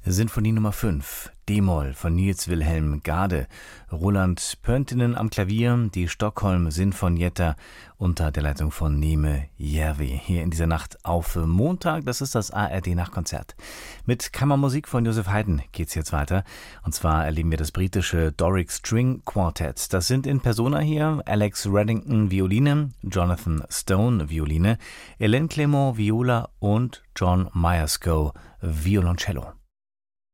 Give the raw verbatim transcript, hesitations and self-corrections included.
Sinfonie Nummer fünf, D-Moll von Niels Wilhelm Gade, Roland Pöntinen am Klavier, die Stockholm Sinfonietta unter der Leitung von Neme Järvi. Hier in dieser Nacht auf Montag, das ist das A R D-Nachtkonzert. Mit Kammermusik von Joseph Haydn geht's jetzt weiter. Und zwar erleben wir das britische Doric String Quartet. Das sind in Persona hier Alex Reddington Violine, Jonathan Stone Violine, Hélène Clément Viola und John Myerscough Violoncello.